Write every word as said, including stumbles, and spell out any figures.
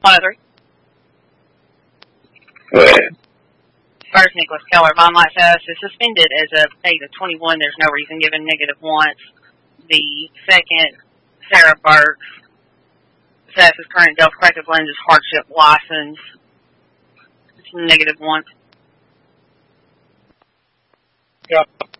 one oh three. Go ahead. First, Nicholas Keller. Von Light says is suspended as of eight of twenty-one. There's no reason given. Negative once. The second, Sarah Burks. Says his current Delta Corrective Lenses hardship license. It's negative once. Yep.